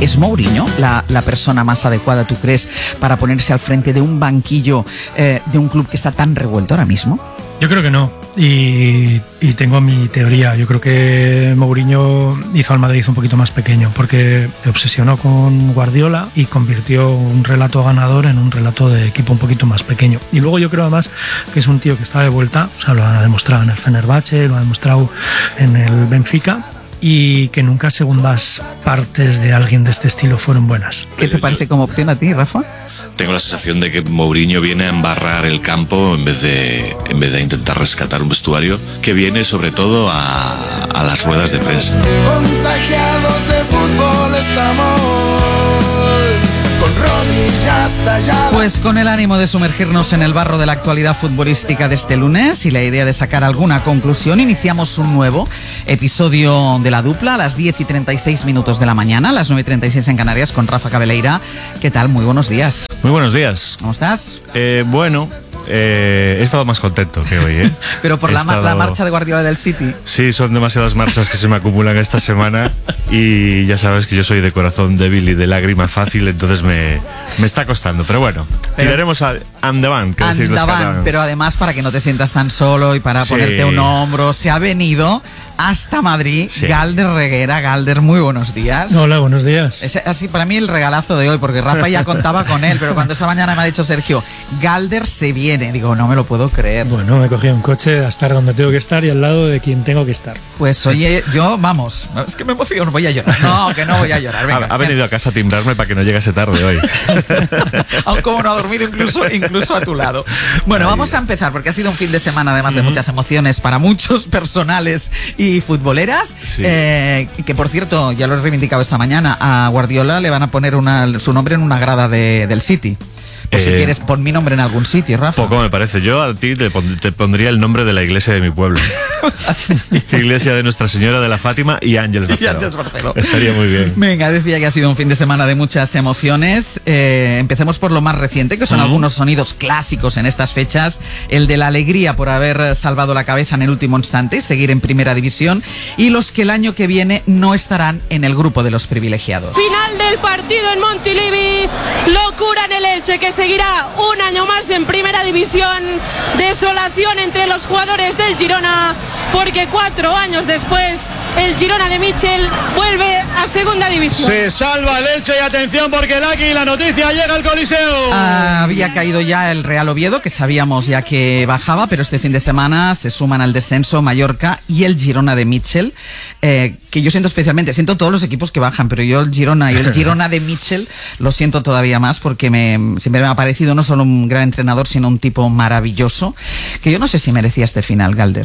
¿Es Mourinho la persona más adecuada, tú crees, para ponerse al frente de un banquillo de un club que está tan revuelto ahora mismo? Yo creo que no, y tengo mi teoría. Yo creo que Mourinho hizo al Madrid un poquito más pequeño, porque se obsesionó con Guardiola y convirtió un relato ganador en un relato de equipo un poquito más pequeño. Y luego yo creo además que es un tío que está de vuelta, o sea, lo ha demostrado en el Fenerbahce, lo ha demostrado en el Benfica, y que nunca segundas partes de alguien de este estilo fueron buenas. ¿Qué te parece como opción a ti, Rafa? Tengo la sensación de que Mourinho viene a embarrar el campo en vez de intentar rescatar un vestuario, que viene sobre todo a las ruedas de prensa. Contagiados de fútbol estamos, con rodillas talladas. Pues con el ánimo de sumergirnos en el barro de la actualidad futbolística de este lunes y la idea de sacar alguna conclusión, iniciamos un nuevo episodio de La Dupla a las 10:36 de la mañana, a las 9:36 en Canarias, con Rafa Cabeleira. ¿Qué tal? Muy buenos días. Muy buenos días. ¿Cómo estás? Bueno, he estado más contento que hoy, ¿eh? Pero por la marcha de Guardiola del City. Sí, son demasiadas marchas que se me acumulan esta semana y ya sabes que yo soy de corazón débil y de lágrima fácil, entonces me está costando. Pero bueno, tiraremos andavant, que decís los catalanes. Pero además, para que no te sientas tan solo y para ponerte un hombro, se ha venido hasta Madrid, sí. Galder Reguera. Galder, muy buenos días. Hola, buenos días. Es así para mí el regalazo de hoy, porque Rafa ya contaba con él, pero cuando esta mañana me ha dicho Sergio, Galder se viene, digo, no me lo puedo creer. Bueno, me cogí un coche a estar donde tengo que estar y al lado de quien tengo que estar. Pues oye, yo, vamos, es que me emociono, voy a llorar. No, que no voy a llorar. Venga, ha venido a casa a timbrarme para que no llegase tarde hoy. Aún como no ha dormido incluso a tu lado. Bueno, vamos a empezar, porque ha sido un fin de semana además de muchas emociones para muchos, personales y futboleras. Sí. Que por cierto, ya lo he reivindicado esta mañana, a Guardiola le van a poner su nombre en una grada del City. Pues si quieres, pon mi nombre en algún sitio, Rafa. Poco me parece. Yo a ti te pondría el nombre de la iglesia de mi pueblo. Iglesia de Nuestra Señora de la Fátima y Ángeles Barceló. Estaría muy bien. Venga, decía que ha sido un fin de semana de muchas emociones. Empecemos por lo más reciente, que son algunos sonidos clásicos en estas fechas. El de la alegría por haber salvado la cabeza en el último instante, seguir en primera división, y los que el año que viene no estarán en el grupo de los privilegiados. Final del partido en Montilivi. Locura en el Elche, que seguirá un año más en primera división. Desolación entre los jugadores del Girona, porque 4 años después el Girona de Michel vuelve a segunda división. Se salva el Elche, y atención porque la noticia llega al Coliseo. Había caído ya el Real Oviedo, que sabíamos ya que bajaba, pero este fin de semana se suman al descenso Mallorca y el Girona de Michel, que yo siento especialmente, todos los equipos que bajan, pero yo el Girona y el Girona de Michel lo siento todavía más, porque siempre me ha parecido no solo un gran entrenador, sino un tipo maravilloso, que yo no sé si merecía este final, Galder.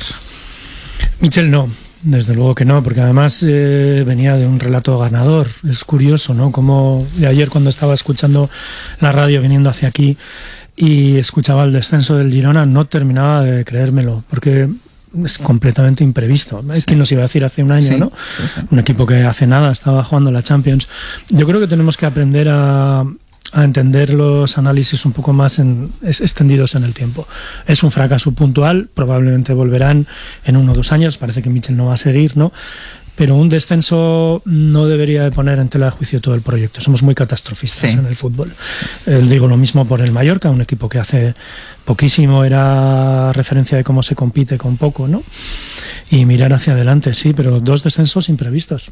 Michel no, desde luego que no, porque además venía de un relato ganador. Es curioso, ¿no? Como de ayer, cuando estaba escuchando la radio viniendo hacia aquí y escuchaba el descenso del Girona, no terminaba de creérmelo, porque es completamente imprevisto. Sí. ¿Quién nos iba a decir hace un año, sí, ¿no? Sí. Un equipo que hace nada estaba jugando la Champions. Yo creo que tenemos que aprender a entender los análisis un poco más extendidos en el tiempo. Es un fracaso puntual, probablemente volverán en 1 o 2 años, parece que Michel no va a seguir, ¿no? Pero un descenso no debería de poner en tela de juicio todo el proyecto. Somos muy catastrofistas en el fútbol. Digo lo mismo por el Mallorca, un equipo que hace poquísimo era referencia de cómo se compite con poco, ¿no? Y mirar hacia adelante, sí, pero 2 descensos imprevistos.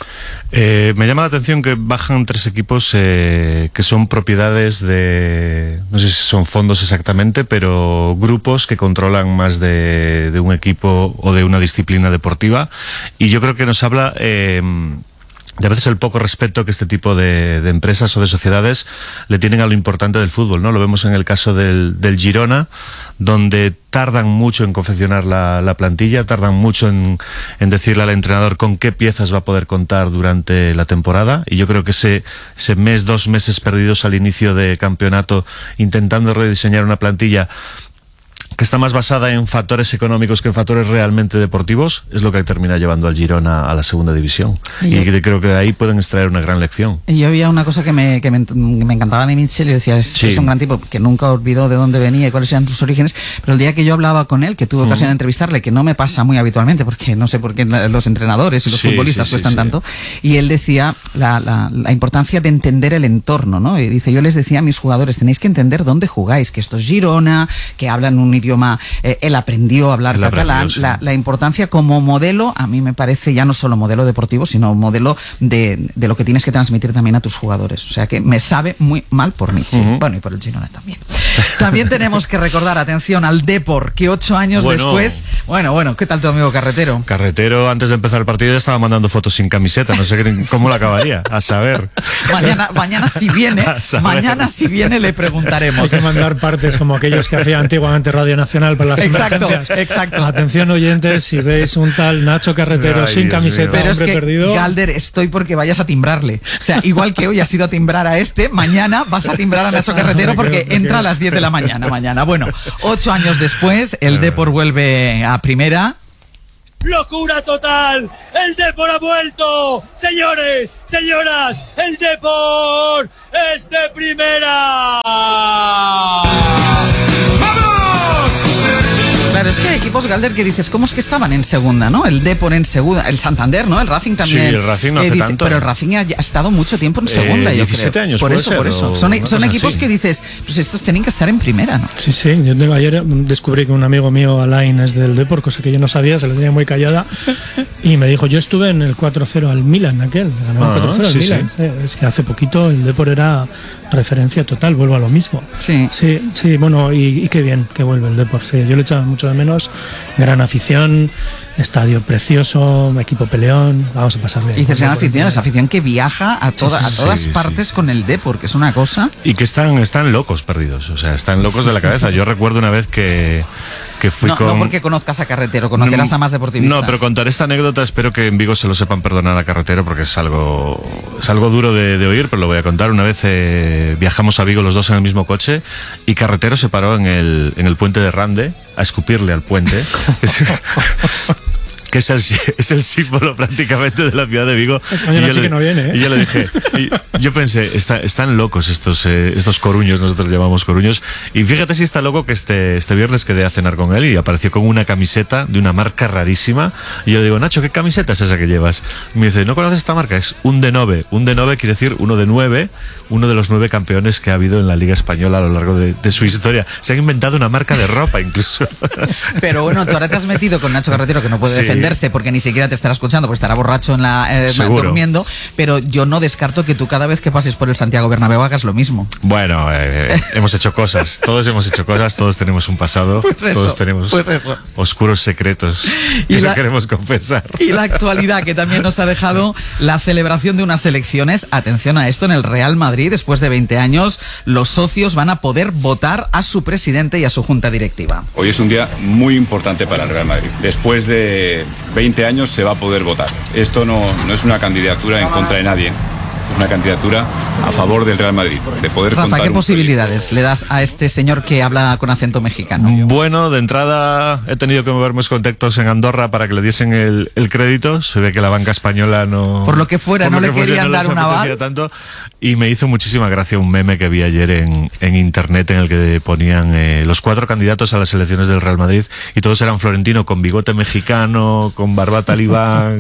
Me llama la atención que bajan 3 equipos que son propiedades de, no sé si son fondos exactamente, pero grupos que controlan más de un equipo o de una disciplina deportiva, y yo creo que nos habla y a veces el poco respeto que este tipo de empresas o de sociedades le tienen a lo importante del fútbol, ¿no? Lo vemos en el caso del Girona, donde tardan mucho en confeccionar la plantilla, tardan mucho en decirle al entrenador con qué piezas va a poder contar durante la temporada, y yo creo que ese mes, 2 meses perdidos al inicio de campeonato intentando rediseñar una plantilla que está más basada en factores económicos que en factores realmente deportivos, es lo que termina llevando al Girona a la segunda división. Y creo que de ahí pueden extraer una gran lección. Y yo había una cosa que me encantaba de Mitchell, y decía, es un gran tipo que nunca olvidó de dónde venía y cuáles eran sus orígenes, pero el día que yo hablaba con él, que tuve ocasión de entrevistarle, que no me pasa muy habitualmente, porque no sé por qué los entrenadores y los futbolistas cuestan tanto, y él decía la importancia de entender el entorno, ¿no? Y dice, yo les decía a mis jugadores, tenéis que entender dónde jugáis, que esto es Girona, que hablan un idioma, él aprendió a hablar catalán, la importancia como modelo, a mí me parece ya no solo modelo deportivo, sino modelo de lo que tienes que transmitir también a tus jugadores. O sea que me sabe muy mal por Mitchell. Bueno, y por el Girona también. También tenemos que recordar, atención, al Depor, que 8 años después... Bueno, ¿qué tal tu amigo Carretero? Carretero, antes de empezar el partido, ya estaba mandando fotos sin camiseta, no sé cómo la acabaría, a saber. Mañana si viene le preguntaremos. Hay que mandar partes como aquellos que hacía antiguamente Radio Nacional para las emergencias. Exacto. Atención, oyentes, si veis un tal Nacho Carretero sin camiseta, pero hombre es que, perdido... Galder, estoy porque vayas a timbrarle. O sea, igual que hoy has ido a timbrar a mañana vas a timbrar a Nacho Carretero porque entra a las 10 de la mañana. Bueno, 8 años después, el Depor vuelve a primera. ¡Locura total! ¡El Depor ha vuelto! Señores, señoras, el Depor es de primera. Claro, es que hay equipos, Galder, que dices, ¿cómo es que estaban en segunda, no? El Depor en segunda, el Santander, ¿no? El Racing también. Sí, el Racing no hace tanto. Pero el Racing ha estado mucho tiempo en segunda, yo 17 creo. años, por eso. Son equipos así que dices, pues estos tienen que estar en primera, ¿no? Sí, yo ayer descubrí que un amigo mío, Alain, es del Depor, cosa que yo no sabía, se lo tenía muy callada, y me dijo, yo estuve en el 4-0 al Milan, ganó el 4-0 al Milan. Sí. Es que hace poquito el Depor era referencia total, vuelvo a lo mismo. Sí, bueno, y qué bien que vuelve el Depor, sí, yo le echaba mucho de menos. Gran afición, estadio precioso, equipo peleón, vamos a pasar bien. Y dices, gran afición, esa afición que viaja a todas partes con el Depor, que es una cosa... Y que están locos perdidos, o sea, están locos de la cabeza. Yo recuerdo una vez que fui con... No porque conozcas a Carretero, conocerás a más deportivistas. No, pero contaré esta anécdota, espero que en Vigo se lo sepan perdonar a Carretero, porque es algo duro de oír, pero lo voy a contar. Una vez viajamos a Vigo los dos en el mismo coche y Carretero se paró en el puente de Rande a escupirle al puente. Que es el símbolo prácticamente de la ciudad de Vigo. Y yo le dije, yo pensé, están locos estos coruños, nosotros llamamos coruños, y fíjate si está loco que este viernes quedé a cenar con él y apareció con una camiseta de una marca rarísima, y yo digo, Nacho, ¿qué camiseta es esa que llevas? Y me dice, ¿no conoces esta marca? Es un D9. Un D9 quiere decir uno de 9, uno de los 9 campeones que ha habido en la Liga Española a lo largo de su historia. Se han inventado una marca de ropa incluso. Pero bueno, tú ahora te has metido con Nacho Carretero, que no puede defenderse porque ni siquiera te estará escuchando, porque estará borracho durmiendo, pero yo no descarto que tú cada vez que pases por el Santiago Bernabéu hagas lo mismo. Bueno, hemos hecho cosas, todos hemos hecho cosas, todos tenemos un pasado, todos tenemos oscuros secretos y no queremos confesar. Y la actualidad que también nos ha dejado la celebración de unas elecciones, atención a esto, en el Real Madrid, después de 20 años, los socios van a poder votar a su presidente y a su junta directiva. Hoy es un día muy importante para el Real Madrid. Después de 20 años se va a poder votar. Esto no es una candidatura en contra de nadie. Es una candidatura a favor del Real Madrid, de poder Rafa, contar ¿qué posibilidades le das a este señor que habla con acento mexicano? Bueno, de entrada he tenido que mover mis contactos en Andorra para que le diesen el crédito. Se ve que la banca española no... Por lo que fuera, no le querían dar un aval. Tanto, y me hizo muchísima gracia un meme que vi ayer en internet en el que ponían los 4 candidatos a las elecciones del Real Madrid y todos eran Florentino con bigote mexicano, con barba talibán.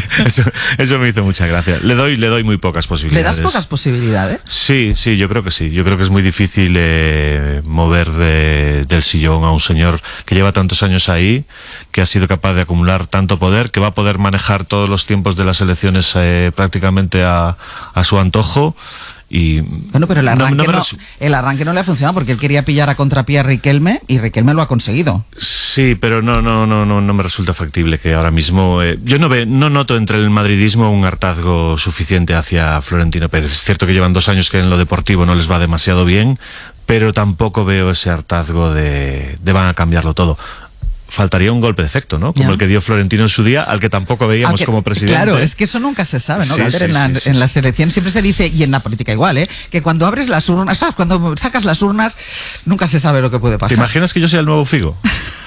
Eso me hizo mucha gracia. Le doy muy pocas posibilidades. ¿Le das pocas posibilidades? Sí, yo creo que sí. Yo creo que es muy difícil mover del sillón a un señor que lleva tantos años ahí, que ha sido capaz de acumular tanto poder, que va a poder manejar todos los tiempos de las elecciones prácticamente a su antojo. Y bueno, pero el arranque no le ha funcionado porque él quería pillar a contrapié a Riquelme y Riquelme lo ha conseguido. Sí, pero no me resulta factible que ahora mismo yo no noto entre el madridismo un hartazgo suficiente hacia Florentino Pérez. Es cierto que llevan 2 años que en lo deportivo no les va demasiado bien, pero tampoco veo ese hartazgo de van a cambiarlo todo. faltaría un golpe de efecto, ¿no? Como el que dio Florentino en su día, al que tampoco veíamos como presidente. Claro, es que eso nunca se sabe, ¿no? Sí, Galder, en la selección siempre se dice, y en la política igual, que cuando abres las urnas, ¿sabes? Cuando sacas las urnas, nunca se sabe lo que puede pasar. ¿Te imaginas que yo sea el nuevo Figo?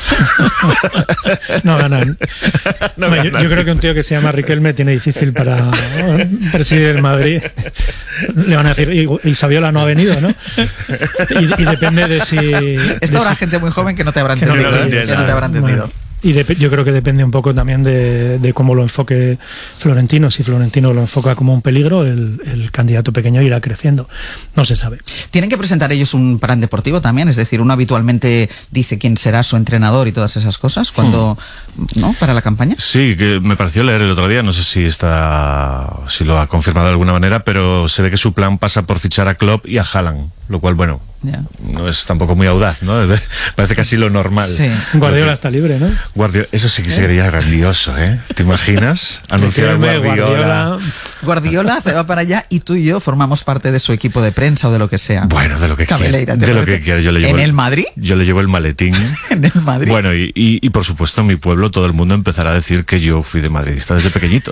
No ganan. Yo creo que un tío que se llama Riquelme tiene difícil para presidir el Madrid. Le van a decir, y Saviola no ha venido, ¿no? Y depende de si... Esta habrá gente muy joven que no te habrá entendido. Bueno, y yo creo que depende un poco también de cómo lo enfoque Florentino. Si Florentino lo enfoca como un peligro, el candidato pequeño irá creciendo. No se sabe. ¿Tienen que presentar ellos un plan deportivo también? Es decir, uno habitualmente dice quién será su entrenador y todas esas cosas cuando, ¿no? Para la campaña. Sí, que me pareció leer el otro día, no sé si lo ha confirmado de alguna manera, pero se ve que su plan pasa por fichar a Klopp y a Haaland, lo cual, bueno, no es tampoco muy audaz, ¿no? Parece casi lo normal. Sí. Guardiola está libre, ¿no? Eso sí que sería grandioso, ¿eh? ¿Te imaginas? Anunciar a Guardiola. Guardiola se va para allá y tú y yo formamos parte de su equipo de prensa o de lo que sea. Bueno, de lo que quiera. De lo que quiera. ¿En el Madrid? Yo le llevo el maletín. ¿En el Madrid? Bueno, y por supuesto en mi pueblo todo el mundo empezará a decir que yo fui de madridista desde pequeñito.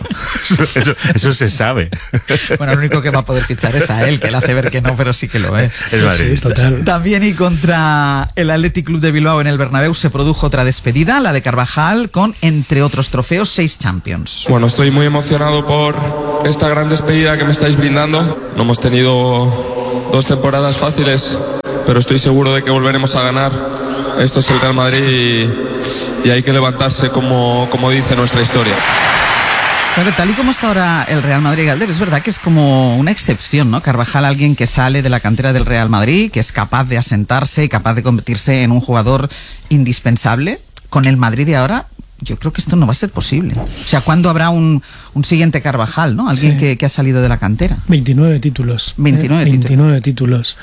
Eso se sabe. Bueno, lo único que va a poder fichar es a él, que le hace ver que no, pero sí que lo es. Es madridista. Sí, también y contra el Athletic Club de Bilbao en el Bernabéu se produjo otra despedida, la de Carvajal, con, entre otros trofeos, 6 Champions. Bueno, estoy muy emocionado por esta gran despedida que me estáis brindando. No hemos tenido 2 temporadas fáciles, pero estoy seguro de que volveremos a ganar. Esto es el Real Madrid y hay que levantarse como dice nuestra historia. Pero tal y como está ahora el Real Madrid, Galder, es verdad que es como una excepción, ¿no? Carvajal, alguien que sale de la cantera del Real Madrid, que es capaz de asentarse y capaz de convertirse en un jugador indispensable. Con el Madrid de ahora, yo creo que esto no va a ser posible. O sea, ¿cuándo habrá un siguiente Carvajal, ¿no? Alguien que ha salido de la cantera. 29 títulos. 29 títulos.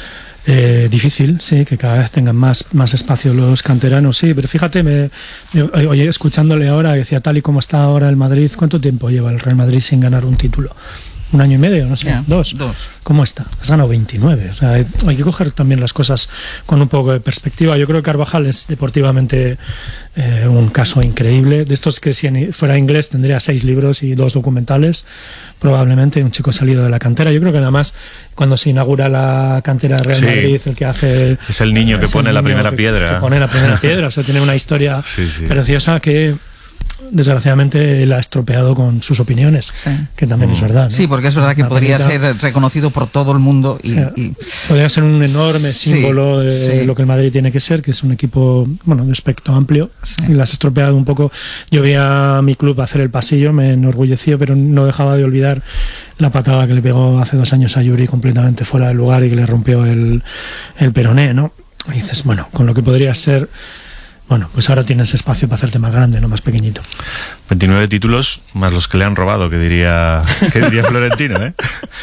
Difícil, sí, que cada vez tengan más espacio los canteranos, sí, pero fíjate, oye, escuchándole ahora, decía, tal y como está ahora el Madrid, ¿cuánto tiempo lleva el Real Madrid sin ganar un título? ¿1 año y medio? No sé, dos. ¿Cómo está? Has ganado 29. O sea, hay que coger también las cosas con un poco de perspectiva. Yo creo que Carvajal es deportivamente un caso increíble. De estos que si fuera inglés tendría 6 libros y 2 documentales. Probablemente un chico salido de la cantera. Yo creo que además cuando se inaugura la cantera Real Madrid, el que hace... Es el niño que pone la primera piedra. Que pone la primera piedra. O sea, tiene una historia preciosa que... desgraciadamente la ha estropeado con sus opiniones, que también es verdad, ¿no? Sí, porque es verdad que podría ser reconocido por todo el mundo y podría ser un enorme símbolo de lo que el Madrid tiene que ser, que es un equipo, bueno, de espectro amplio, y las ha estropeado un poco. Yo vi a mi club hacer el pasillo, me enorgulleció, pero no dejaba de olvidar la patada que le pegó hace 2 años a Yuri completamente fuera del lugar y que le rompió el peroné, ¿no? Y dices, bueno, con lo que podría ser... Bueno, pues ahora tienes espacio para hacerte más grande, no más pequeñito. 29 títulos más los que le han robado, que diría Florentino, ¿eh?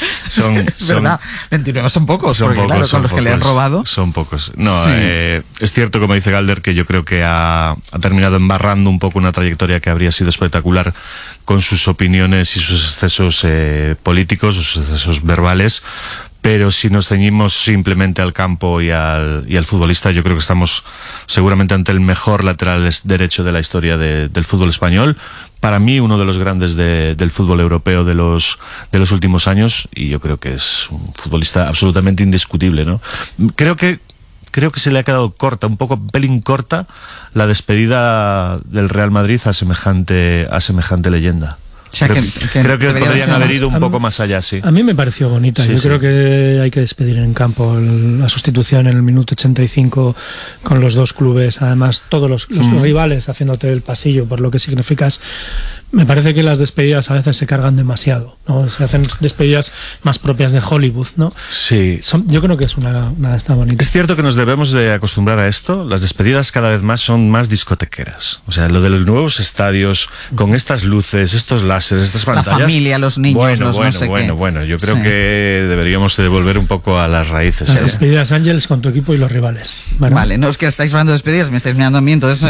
Es verdad, 29 son pocos, porque pocos, claro, con los que le han robado. Son pocos. No, es cierto, como dice Galder, que yo creo que ha terminado embarrando un poco una trayectoria que habría sido espectacular con sus opiniones y sus excesos políticos, sus excesos verbales. Pero si nos ceñimos simplemente al campo y al futbolista, yo creo que estamos seguramente ante el mejor lateral derecho de la historia del fútbol español. Para mí, uno de los grandes del fútbol europeo de los últimos años, y yo creo que es un futbolista absolutamente indiscutible, ¿no? Creo que se le ha quedado corta, un poco pelín corta, la despedida del Real Madrid a semejante leyenda. O sea, creo que podrían haber ido un poco más allá, sí. A mí me pareció bonita. Yo creo que hay que despedir en campo la sustitución en el minuto 85 con los 2 clubes, además todos los rivales haciéndote el pasillo por lo que significas. Me parece que las despedidas a veces se cargan demasiado, ¿no? Se hacen despedidas más propias de Hollywood, ¿no? Sí. Yo creo que es una está bonita. Es cierto que nos debemos de acostumbrar a esto. Las despedidas cada vez más son más discotequeras. O sea, lo de los nuevos estadios, con estas luces, estos láseres, estas pantallas... La familia, los niños, Bueno, yo creo que deberíamos de volver un poco a las raíces. Las despedidas, Ángeles, con tu equipo y los rivales. Vale, no, es que estáis hablando de despedidas, me estáis mirando a mí, entonces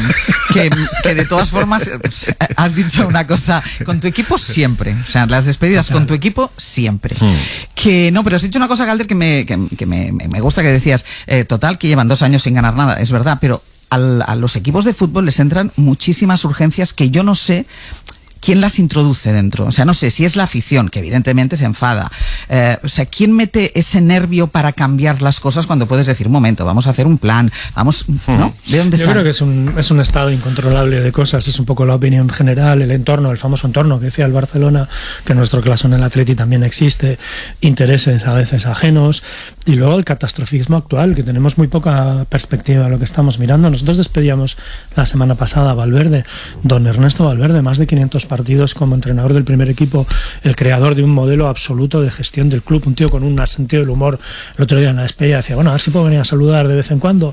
que de todas formas has dicho una cosa, con tu equipo siempre, o sea, las despedidas con tu equipo siempre. Que no, pero has dicho una cosa, Galder, que me gusta, que decías, total, que llevan 2 años sin ganar nada, es verdad, pero a los equipos de fútbol les entran muchísimas urgencias que yo no sé quién las introduce dentro. O sea, no sé si es la afición, que evidentemente se enfada. O sea, ¿quién mete ese nervio para cambiar las cosas cuando puedes decir, un momento, vamos a hacer un plan, vamos, ¿no? ¿De dónde Yo creo que es un estado incontrolable de cosas, es un poco la opinión general, el entorno, el famoso entorno que decía el Barcelona, que en nuestro caso en el Atleti también existe, intereses a veces ajenos, y luego el catastrofismo actual, que tenemos muy poca perspectiva de lo que estamos mirando. Nosotros despedíamos la semana pasada a Valverde, don Ernesto Valverde, más de 500 partidos como entrenador del primer equipo, el creador de un modelo absoluto de gestión del club, un tío con un sentido del humor. El otro día en la despedida decía, bueno, a ver si puedo venir a saludar de vez en cuando.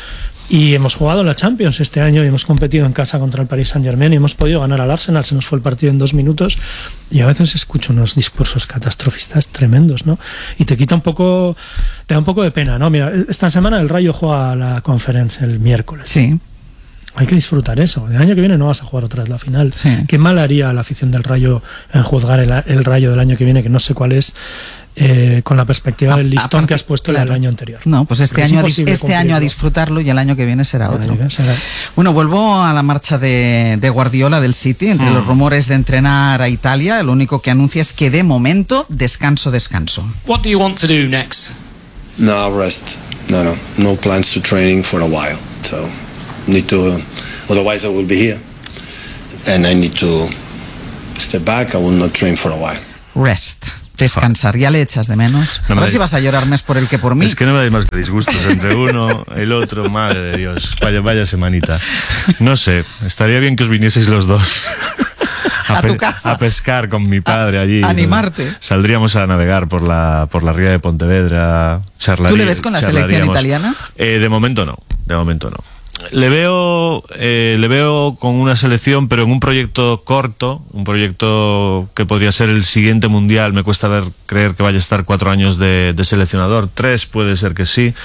Y hemos jugado la Champions este año y hemos competido en casa contra el Paris Saint-Germain y hemos podido ganar al Arsenal. Se nos fue el partido en 2 minutos y a veces escucho unos discursos catastrofistas tremendos, ¿no? Y te da un poco de pena, ¿no? Mira, esta semana el Rayo juega la Conference el miércoles. Sí. Hay que disfrutar eso. El año que viene no vas a jugar otra vez la final. Sí. Qué mal haría la afición del Rayo en juzgar el Rayo del año que viene, que no sé cuál es, con la perspectiva del listón aparte, que has puesto claro. el año anterior. No, pues este año a disfrutarlo y el año que viene será otro. Bueno, vuelvo a la marcha de Guardiola del City. Entre los rumores de entrenar a Italia, lo único que anuncia es que de momento descanso. What do you want to do next? No, rest. No plans to training for a while. So need to, otherwise I will be here and I need to step back. I will not train for a while. Rest. Descansar, ¿ya le echas de menos? No a ver si vas a llorar más por él que por mí. Es que no me dais más que disgustos entre uno, el otro, madre de Dios. Vaya semanita. No sé, estaría bien que os vinieseis los dos a tu casa. A pescar con mi padre allí. Animarte. Saldríamos a navegar por la ría de Pontevedra. ¿Tú le ves con la selección italiana? De momento no. Le veo con una selección, pero en un proyecto corto, un proyecto que podría ser el siguiente mundial. Me cuesta creer que vaya a estar 4 años de seleccionador, 3 puede ser que sí,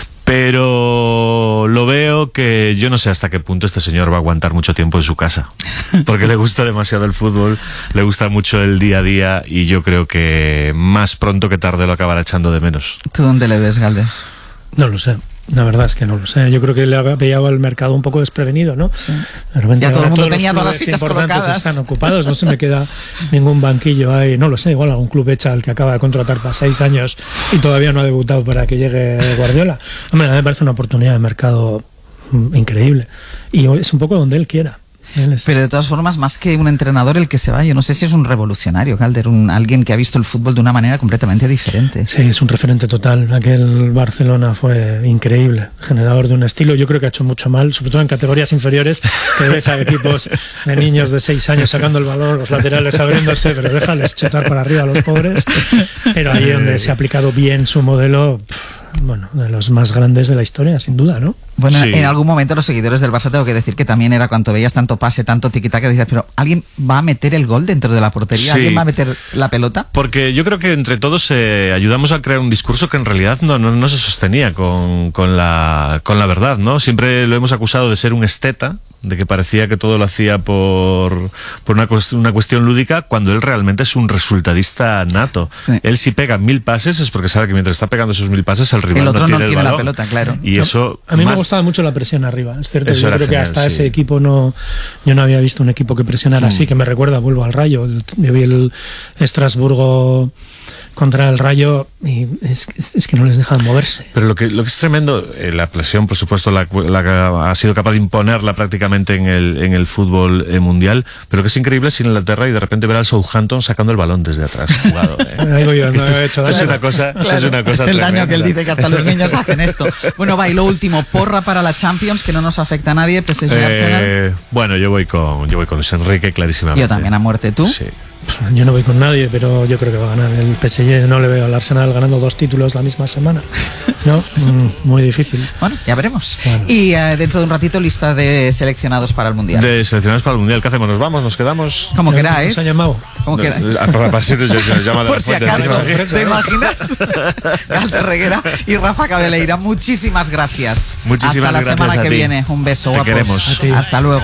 pero lo veo que yo no sé hasta qué punto este señor va a aguantar mucho tiempo en su casa, porque le gusta demasiado el fútbol, le gusta mucho el día a día y yo creo que más pronto que tarde lo acabará echando de menos. ¿Tú dónde le ves, Galder? No lo sé. La verdad es que no lo sé. Yo creo que le había pillado al mercado un poco desprevenido, ¿no? Sí. De repente, ya todo el mundo todos tenía los todas las fichas colocadas. Están ocupados, no se me queda ningún banquillo ahí. No lo sé, igual algún club echa al que acaba de contratar para 6 años y todavía no ha debutado para que llegue Guardiola. Hombre, a mí me parece una oportunidad de mercado increíble. Y es un poco donde él quiera. Pero de todas formas, más que un entrenador el que se va, yo no sé si es un revolucionario, Calder, alguien que ha visto el fútbol de una manera completamente diferente. Sí, es un referente total. Aquel Barcelona fue increíble, generador de un estilo. Yo creo que ha hecho mucho mal, sobre todo en categorías inferiores, que ves a equipos de niños de 6 años sacando el balón, los laterales abriéndose, pero déjales chutar para arriba a los pobres. Pero ahí donde se ha aplicado bien su modelo, bueno, de los más grandes de la historia, sin duda, ¿no? Bueno, sí. En algún momento los seguidores del Barça, tengo que decir que también era cuando veías tanto pase, tanto tiquitaca, decías, pero ¿alguien va a meter el gol dentro de la portería? Sí. ¿Alguien va a meter la pelota? Porque yo creo que entre todos ayudamos a crear un discurso que en realidad no se sostenía con la verdad, ¿no? Siempre lo hemos acusado de ser un esteta, de que parecía que todo lo hacía por una cuestión lúdica, cuando él realmente es un resultadista nato. Sí. Él si pega 1000 pases es porque sabe que mientras está pegando esos 1000 pases el rival el otro no tiene el balón. La pelota, claro. Y eso a mí me gustaba mucho la presión arriba, es cierto. Yo creo genial, que hasta sí. ese equipo yo no había visto un equipo que presionara así, que me recuerda, vuelvo al Rayo. Yo vi el Estrasburgo contra el Rayo y es que no les dejan moverse. Pero lo que es tremendo, la presión, por supuesto, la ha sido capaz de imponerla prácticamente en el fútbol mundial, pero que es increíble es Inglaterra y de repente ver al Southampton sacando el balón desde atrás jugado. Esto es una cosa el daño que él dice que hasta los niños hacen esto. Bueno, va, y lo último, porra para la Champions, que no nos afecta a nadie, PSG Arsenal. Bueno, yo voy con Luis Enrique, clarísimamente. Yo también, a muerte. ¿Tú? Sí. Yo no voy con nadie, pero yo creo que va a ganar el PSG. No le veo al Arsenal ganando 2 títulos la misma semana. No, muy difícil. Bueno, ya veremos. Bueno. Y dentro de un ratito, lista de seleccionados para el Mundial. De seleccionados para el Mundial. ¿Qué hacemos? ¿Nos vamos? ¿Nos quedamos? Como queráis. ¿Nos han llamado? Como queráis. Por si acaso. ¿Te imaginas? Galder Reguera y Rafa Cabeleira. Muchísimas gracias. Muchísimas gracias. Hasta la semana que viene. Un beso, Te guapos. queremos. Hasta luego.